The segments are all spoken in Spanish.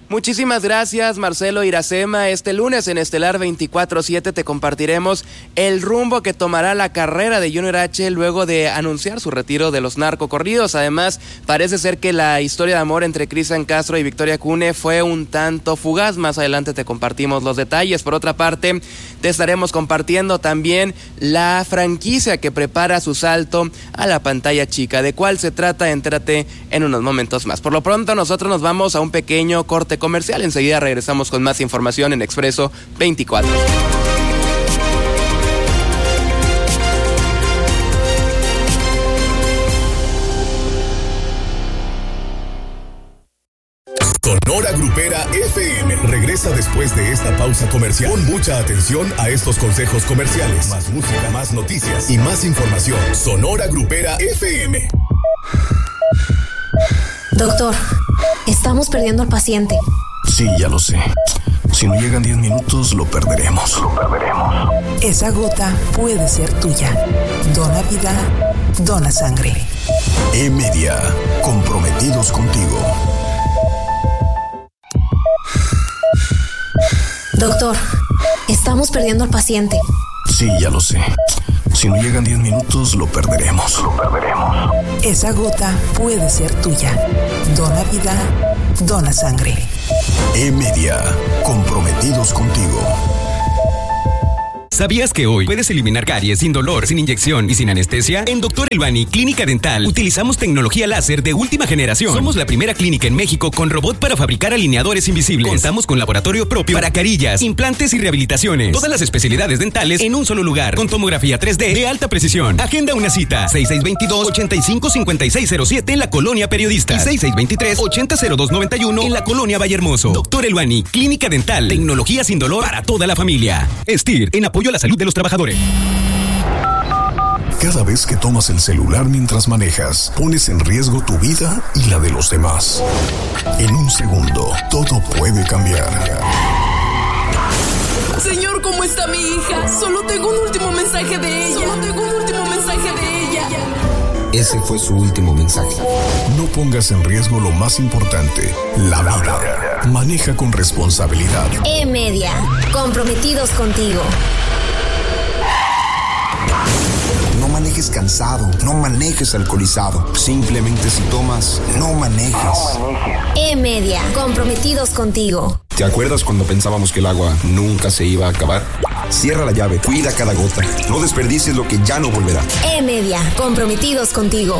Muchísimas gracias, Marcelo Iracema. Este lunes en Estelar 24/7 te compartiremos el rumbo que tomará la carrera de Junior H luego de anunciar su retiro de los narcocorridos. Además, parece ser que la historia de amor entre Cristian Castro y Victoria Cune fue un tanto fugaz. Más adelante te compartimos los detalles. Por otra parte, te estaremos compartiendo también la franquicia que prepara su salto a la pantalla chica. ¿De cuál se trata? Entérate en unos momentos más. Por lo pronto, nosotros nos vamos a un pequeño corte comercial. Enseguida regresamos con más información en Expreso 24. Sonora Grupera FM regresa después de esta pausa comercial. Pon mucha atención a estos consejos comerciales. Más música, más noticias y más información. Sonora Grupera FM. Doctor, estamos perdiendo al paciente. Sí, ya lo sé. Si no llegan 10 minutos, lo perderemos. Esa gota puede ser tuya. Dona vida, dona sangre. E-Media, comprometidos contigo. Doctor, estamos perdiendo al paciente. Sí, ya lo sé. Si no llegan 10 minutos, lo perderemos. Esa gota puede ser tuya. Dona vida, dona sangre. E-Media, comprometidos contigo. ¿Sabías que hoy puedes eliminar caries sin dolor, sin inyección y sin anestesia? En Dr. Elbani Clínica Dental utilizamos tecnología láser de última generación. Somos la primera clínica en México con robot para fabricar alineadores invisibles. Contamos con laboratorio propio para carillas, implantes y rehabilitaciones. Todas las especialidades dentales en un solo lugar, con tomografía 3D de alta precisión. Agenda una cita, 6622-855607 en la Colonia Periodistas y 6623-800291 en la Colonia Vallehermoso. Dr. Elbani Clínica Dental, tecnología sin dolor para toda la familia. STIR, en apoyo a la salud de los trabajadores. Cada vez que tomas el celular mientras manejas, pones en riesgo tu vida y la de los demás. En un segundo, todo puede cambiar. Señor, ¿cómo está mi hija? Solo tengo un último mensaje de ella. Ese fue su último mensaje. No pongas en riesgo lo más importante, la vida. Maneja con responsabilidad. E-Media, comprometidos contigo. No manejes cansado, no manejes alcoholizado. Simplemente si tomas, no manejes. E-Media, comprometidos contigo. ¿Te acuerdas cuando pensábamos que el agua nunca se iba a acabar? Cierra la llave, cuida cada gota. No desperdicies lo que ya no volverá. E-Media, comprometidos contigo.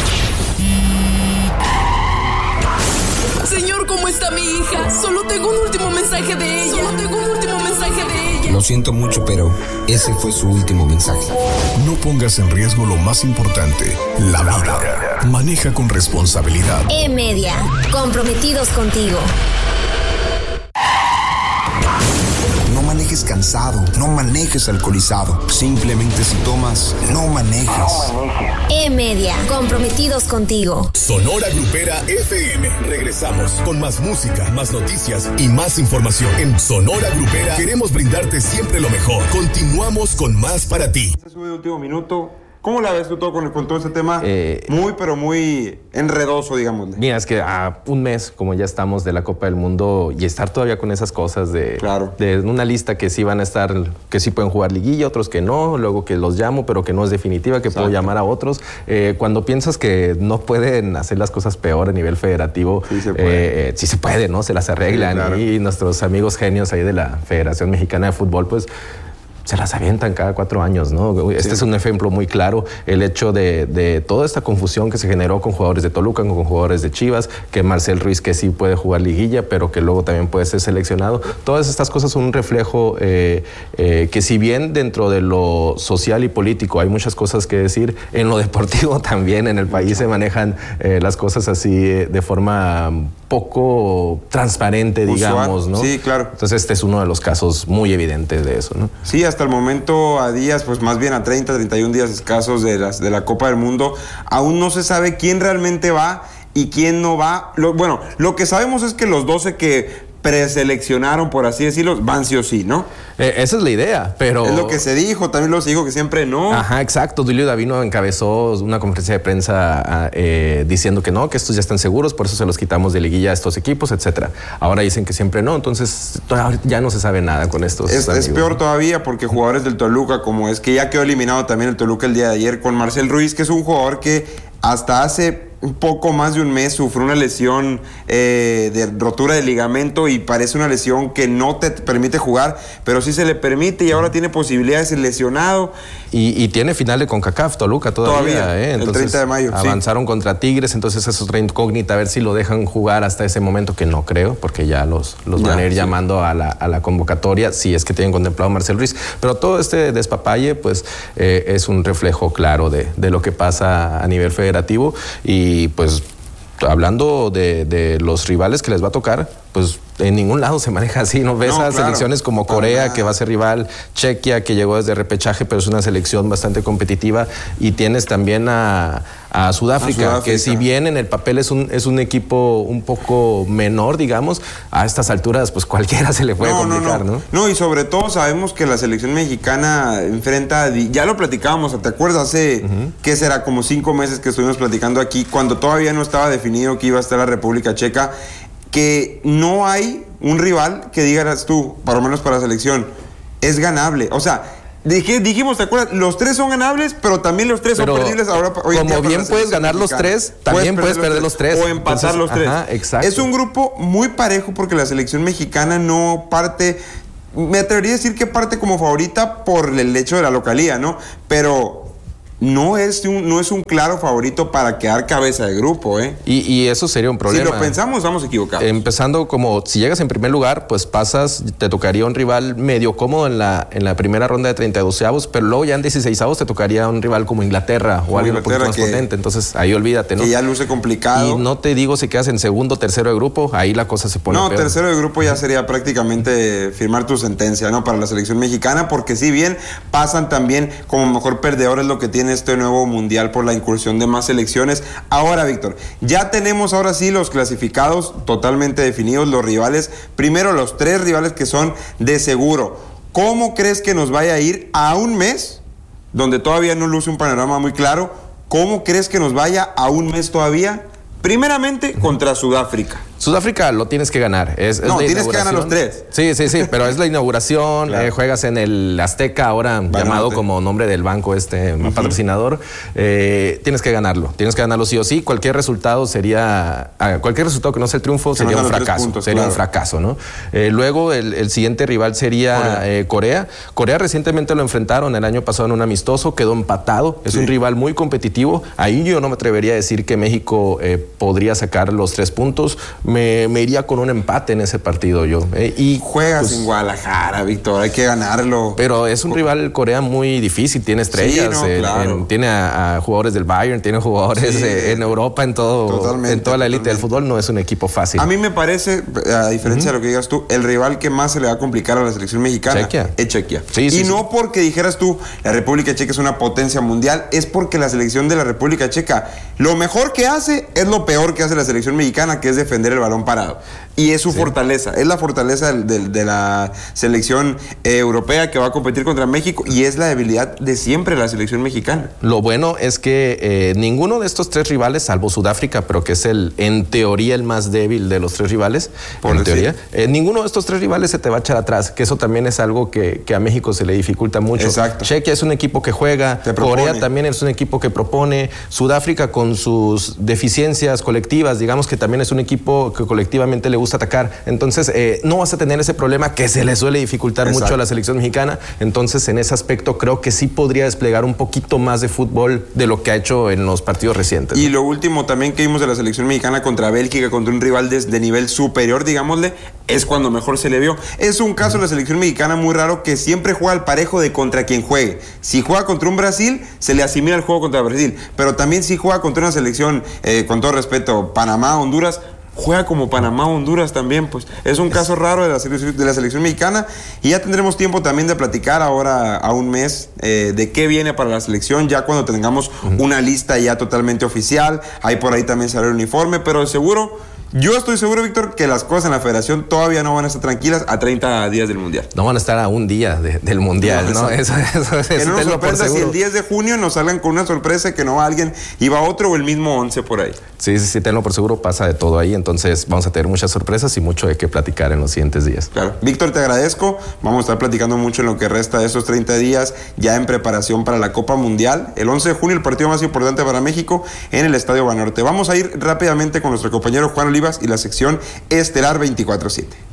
Señor, ¿cómo está mi hija? Solo tengo un último mensaje de ella. Lo siento mucho, pero ese fue su último mensaje. No pongas en riesgo lo más importante, la vida. Maneja con responsabilidad. E-Media, comprometidos contigo. No manejes cansado, no manejes alcoholizado. Simplemente si tomas, no manejes. E-Media, comprometidos contigo. Sonora Grupera FM. Regresamos con más música, más noticias y más información. En Sonora Grupera queremos brindarte siempre lo mejor. Continuamos con más para ti. Se sube de último minuto. ¿Cómo la ves tú con todo este tema? Muy enredoso, digámosle. Mira, es que a un mes, como ya estamos de la Copa del Mundo, y estar todavía con esas cosas de una lista que sí van a estar, que sí pueden jugar liguilla, otros que no, luego que los llamo, pero que no es definitiva, que puedo llamar a otros. Cuando piensas que no pueden hacer las cosas peor a nivel federativo, sí se puede, ¿no? Se las arreglan. Sí, claro. Y nuestros amigos genios ahí de la Federación Mexicana de Fútbol, pues se las avientan cada 4 años, ¿no? Este es un ejemplo muy claro, el hecho de toda esta confusión que se generó con jugadores de Toluca, con jugadores de Chivas, que Marcel Ruiz que sí puede jugar liguilla, pero que luego también puede ser seleccionado. Todas estas cosas son un reflejo que si bien dentro de lo social y político hay muchas cosas que decir, en lo deportivo también en el país se manejan las cosas así de forma poco transparente, digamos, ¿no? Sí, claro. Entonces este es uno de los casos muy evidentes de eso, ¿no? Sí, hasta el momento a días, pues más bien a 30, 31 días escasos de la Copa del Mundo, aún no se sabe quién realmente va y quién no va. Lo que sabemos es que los 12 que preseleccionaron, por así decirlo, van sí o sí, ¿no? Esa es la idea, pero... Es lo que se dijo, también lo se dijo que siempre no. Ajá, exacto. Duilio Davino encabezó una conferencia de prensa diciendo que no, que estos ya están seguros, por eso se los quitamos de liguilla a estos equipos, etcétera. Ahora dicen que siempre no, entonces ya no se sabe nada con estos amigos. Es peor todavía porque jugadores del Toluca, como es que ya quedó eliminado también el Toluca el día de ayer con Marcel Ruiz, que es un jugador que hasta hace un poco más de un mes sufrió una lesión de rotura de ligamento y parece una lesión que no te permite jugar, pero sí se le permite y ahora tiene posibilidades de ser lesionado. Y tiene final de CONCACAF Toluca todavía. Entonces, el 30 de mayo. Avanzaron contra Tigres, entonces eso es otra incógnita, a ver si lo dejan jugar hasta ese momento, que no creo, porque ya los van a ir llamando a la convocatoria, si es que tienen contemplado a Marcel Ruiz. Pero todo este despapalle, pues, es un reflejo claro de lo que pasa a nivel federativo. Y pues hablando de los rivales que les va a tocar, pues en ningún lado se maneja así, ¿no? Ves a selecciones como Corea, que va a ser rival, Chequia, que llegó desde repechaje, pero es una selección bastante competitiva, y tienes también a Sudáfrica, que si bien en el papel es un equipo un poco menor, digamos, a estas alturas pues cualquiera se le puede complicar, ¿no? No, y sobre todo sabemos que la selección mexicana enfrenta, ya lo platicábamos, ¿te acuerdas? Hace, ¿qué será? Como 5 meses que estuvimos platicando aquí, cuando todavía no estaba definido que iba a estar la República Checa, que no hay un rival que digas tú, por lo menos para la selección, es ganable. O sea, dijimos, ¿te acuerdas? Los 3 son ganables, pero también los 3 son perdibles. Ahora, como bien puedes ganar los 3, también puedes perder los 3. O empatar los 3. Ajá, exacto. Es un grupo muy parejo porque la selección mexicana no parte... Me atrevería a decir que parte como favorita por el hecho de la localía, ¿no? Pero... No es un claro favorito para quedar cabeza de grupo, ¿eh? Y eso sería un problema. Si lo pensamos, vamos equivocados. Empezando como, si llegas en primer lugar, pues pasas, te tocaría un rival medio cómodo en la primera ronda de 32avos, pero luego ya en 16avos te tocaría un rival como Inglaterra o alguien un poquito más potente. Entonces, ahí olvídate, ¿no? Que ya luce complicado. Y no te digo si quedas en segundo o tercero de grupo, ahí la cosa se pone peor. Tercero de grupo ya sería prácticamente firmar tu sentencia, ¿no? Para la selección mexicana, porque si bien pasan también como mejor perdedores lo que tiene este nuevo mundial por la incursión de más selecciones. Ahora, Víctor, ya tenemos ahora sí los clasificados totalmente definidos, los rivales. Primero, los 3 rivales que son de seguro. ¿Cómo crees que nos vaya a ir a un mes donde todavía no luce un panorama muy claro? ¿Cómo crees que nos vaya a un mes todavía? Primeramente, contra Sudáfrica. Sudáfrica lo tienes que ganar. Tienes que ganar los 3. Sí, pero es la inauguración. Claro. Juegas en el Azteca, ahora llamado como nombre del banco patrocinador. Tienes que ganarlo. Tienes que ganarlo sí o sí. Cualquier resultado que no sea el triunfo sería un fracaso. Un fracaso, ¿no? Luego el siguiente rival sería Corea. Corea recientemente lo enfrentaron el año pasado en un amistoso, quedó empatado. Es un rival muy competitivo. Ahí yo no me atrevería a decir que México podría sacar los 3 puntos. Me iría con un empate en ese partido yo. Y juegas en Guadalajara, Víctor, hay que ganarlo. Pero es un rival Corea muy difícil, tiene estrellas, tiene a jugadores del Bayern, tiene jugadores en Europa, en toda la élite del fútbol, no es un equipo fácil. A mí me parece, a diferencia de lo que digas tú, el rival que más se le va a complicar a la selección mexicana es Chequia. No porque dijeras tú, la República Checa es una potencia mundial, es porque la selección de la República Checa, lo mejor que hace es lo peor que hace la selección mexicana, que es defender el balón parado. Y es su fortaleza, es la fortaleza de la selección europea que va a competir contra México, y es la debilidad de siempre la selección mexicana. Lo bueno es que ninguno de estos 3 rivales, salvo Sudáfrica, pero que es en teoría el más débil de los 3 rivales, ninguno de estos 3 rivales se te va a echar atrás, que eso también es algo que a México se le dificulta mucho. Exacto. Chequia es un equipo que juega, Corea también es un equipo que propone, Sudáfrica con sus deficiencias colectivas, digamos que también es un equipo que colectivamente le gusta atacar. Entonces, no vas a tener ese problema que se le suele dificultar mucho a la selección mexicana. Entonces, en ese aspecto, creo que sí podría desplegar un poquito más de fútbol de lo que ha hecho en los partidos recientes. Y lo último también que vimos de la selección mexicana contra Bélgica, contra un rival de nivel superior, digámosle, es cuando mejor se le vio. Es un caso de la selección mexicana muy raro, que siempre juega al parejo de contra quien juegue. Si juega contra un Brasil, se le asimila el juego contra Brasil. Pero también si juega contra una selección, con todo respeto, Panamá, Honduras, juega como Panamá, Honduras también, pues es un caso raro de la selección mexicana. Y ya tendremos tiempo también de platicar ahora a un mes de qué viene para la selección, ya cuando tengamos una lista ya totalmente oficial. Ahí por ahí también sale el uniforme, pero de seguro Yo estoy seguro, Víctor, que las cosas en la federación todavía no van a estar tranquilas a 30 días del Mundial. No van a estar a un día del Mundial, ¿no? Eso que no nos sorprenda si el 10 de junio nos salgan con una sorpresa que no va alguien y va otro o el mismo 11 por ahí. Sí, tenlo por seguro, pasa de todo ahí. Entonces vamos a tener muchas sorpresas y mucho de qué platicar en los siguientes días. Claro. Víctor, te agradezco. Vamos a estar platicando mucho en lo que resta de esos 30 días ya en preparación para la Copa Mundial. El 11 de junio, el partido más importante para México en el Estadio Banorte. Vamos a ir rápidamente con nuestro compañero Juan Olivas y la sección Estelar 24/7.